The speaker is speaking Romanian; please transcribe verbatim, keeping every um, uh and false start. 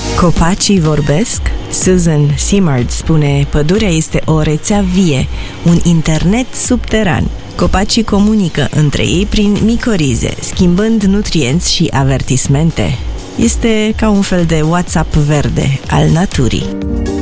Copacii vorbesc? Susan Simard spune: pădurea este o rețea vie, un internet subteran. Copacii comunică între ei prin micorize, schimbând nutrienți și avertismente. Este ca un fel de WhatsApp verde al naturii.